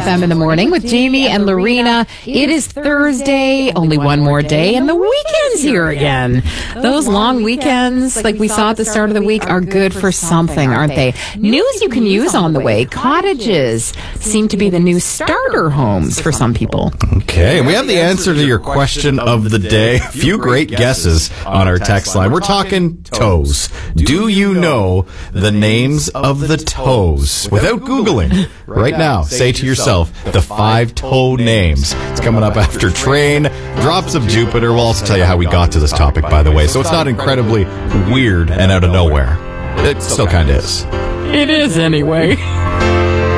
FM in the morning with Jamie and Lorena. It is Thursday, only one more day, and the weekend's here again. Those long weekends, like we saw at the start of the week, are good for something, aren't they? News you can use on the way. Cottages seem to be the new starter homes for some people. Okay, and we have the answer to your question of the day. A few great guesses on our text line. We're talking toes. Do you know the names of the toes? Without Googling, right now, say to yourself the 5 toe names. It's coming up after Train, Drops of Jupiter. We'll also tell you how we got to this topic, by the way, so it's not incredibly weird and out of nowhere. It still kind of is. It is anyway.